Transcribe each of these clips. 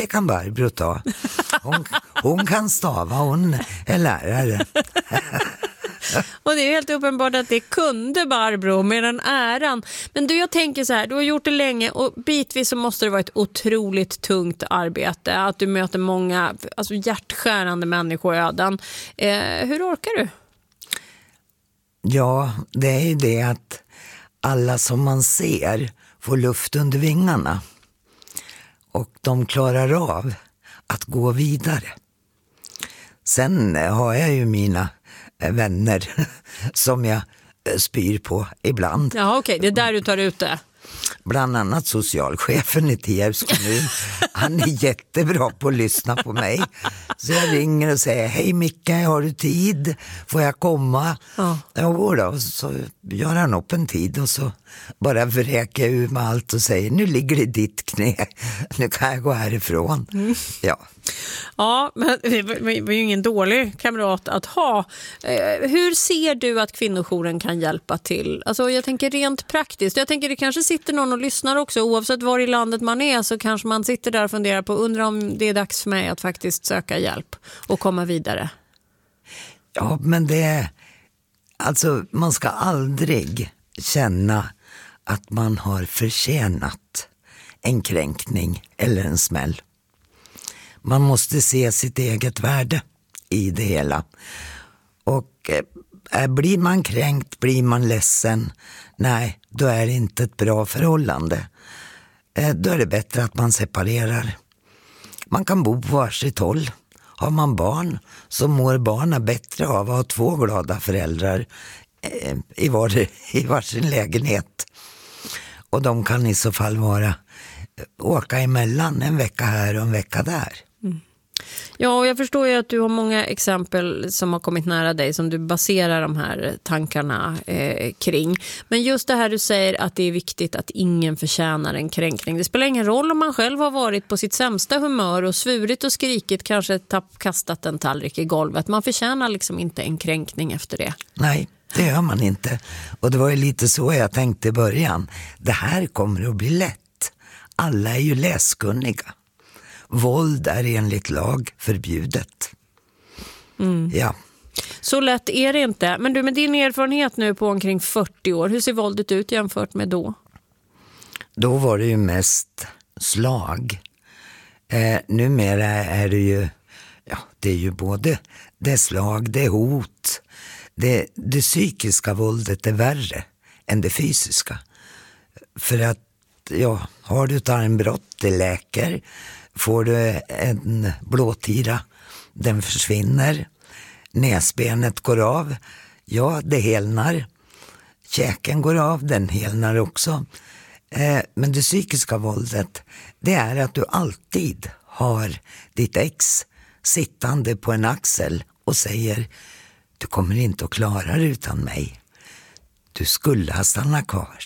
det kan Barbro ta. Hon kan stava, hon är lärare. Och det är helt uppenbart att det kunde Barbro med den äran. Men du, jag tänker så här, du har gjort det länge och bitvis så måste det vara ett otroligt tungt arbete. Att du möter många hjärtskärande människoöden. Hur orkar du? Ja, det är ju det att alla som man ser får luft under vingarna. Och de klarar av att gå vidare. Sen har jag ju mina vänner som jag spyr på ibland. Ja, okej, det är där du tar ut det. Bland annat socialchefen i Tierps kommun. Han är jättebra på att lyssna på mig. Så jag ringer och säger: hej Micke, har du tid? Får jag komma? Ja då. Så gör han upp en tid och så bara vräker jag ur med allt och säger: nu ligger det i ditt knä. Nu kan jag gå härifrån. Ja, men det var ju ingen dålig kamrat att ha. Hur ser du att kvinnojouren kan hjälpa till? Alltså jag tänker rent praktiskt. Jag tänker det kanske sitter någon och lyssnar också. Oavsett var i landet man är så kanske man sitter där och funderar på, undrar om det är dags för mig att faktiskt söka hjälp och komma vidare. Ja, men man ska aldrig känna att man har förtjänat en kränkning eller en smäll. Man måste se sitt eget värde i det hela. Och blir man kränkt, blir man ledsen, nej, då är det inte ett bra förhållande. Då är det bättre att man separerar. Man kan bo på varsitt håll. Har man barn så mår barnen bättre av att ha 2 glada föräldrar i varsin lägenhet. Och de kan i så fall åka emellan en vecka här och en vecka där. Ja, och jag förstår ju att du har många exempel som har kommit nära dig som du baserar de här tankarna kring. Men just det här du säger att det är viktigt att ingen förtjänar en kränkning. Det spelar ingen roll om man själv har varit på sitt sämsta humör och svurit och skrikit, kanske kastat en tallrik i golvet. Man förtjänar liksom inte en kränkning efter det. Nej, det gör man inte. Och det var ju lite så jag tänkte i början. Det här kommer att bli lätt. Alla är ju läskunniga. Våld är enligt lag förbjudet. Ja. Så lätt är det inte. Men du, med din erfarenhet nu på omkring 40 år, hur ser våldet ut jämfört med då? Då var det ju mest slag. Numera är det ju, det är ju både det slag, det hot. Det psykiska våldet är värre än det fysiska. För att, har du ett armbrott, det läker. Får du en blåtira, den försvinner. Näsbenet går av, det helnar. Käken går av, den helnar också. Men det psykiska våldet, det är att du alltid har ditt ex sittande på en axel och säger: du kommer inte att klara det utan mig. Du skulle ha stannat kvar.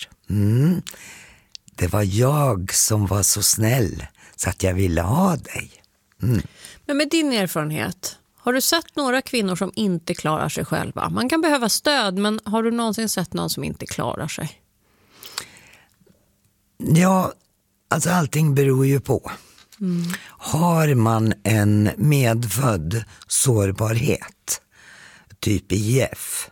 Det var jag som var så snäll så att jag ville ha dig. Men med din erfarenhet, har du sett några kvinnor som inte klarar sig själva? Man kan behöva stöd, men har du någonsin sett någon som inte klarar sig? Ja, alltså allting beror ju på. Har man en medfödd sårbarhet, typ IF,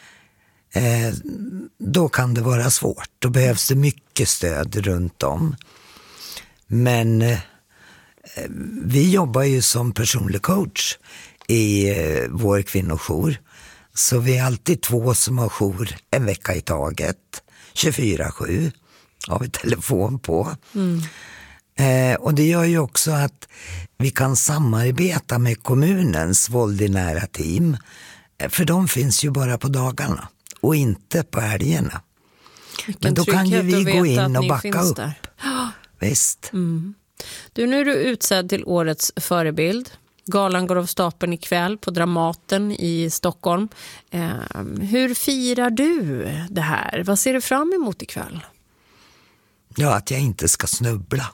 då kan det vara svårt. Då behövs det mycket stöd runt om. Men vi jobbar ju som personlig coach i vår kvinnojour. Så vi är alltid 2 som har jour en vecka i taget. 24/7 har vi telefon på. Och det gör ju också att vi kan samarbeta med kommunens våld i nära team. För de finns ju bara på dagarna och inte på helgerna. Men då kan ju vi gå in och backa upp. Där. Visst. Du, nu är du utsedd till årets förebild. Galan går av stapeln ikväll på Dramaten i Stockholm. Hur firar du det här? Vad ser du fram emot ikväll? Ja, att jag inte ska snubbla.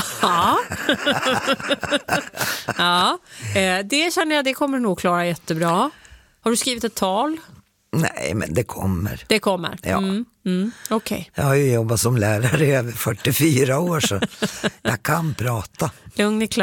Ja, det känner jag, det kommer du nog klara jättebra. Har du skrivit ett tal? Nej, men det kommer. Det kommer? Ja. Okay. Jag har ju jobbat som lärare i över 44 år så jag kan prata. Lugn är klar.